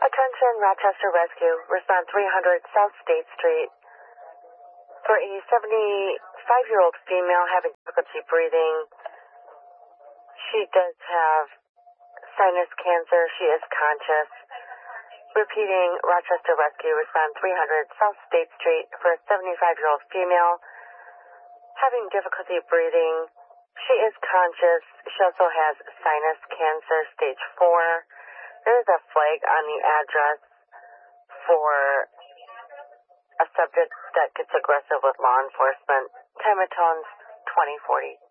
Attention, Rochester Rescue. Respond 300 South State Street. For a 75-year-old female having difficulty breathing, she does have sinus cancer. She is conscious. Repeating, Rochester Rescue. Respond 300 South State Street for a 75-year-old female having difficulty breathing. She is conscious. She also has sinus cancer, stage 4. There is a flag on the address for a subject that gets aggressive with law enforcement. Time of tones 2040.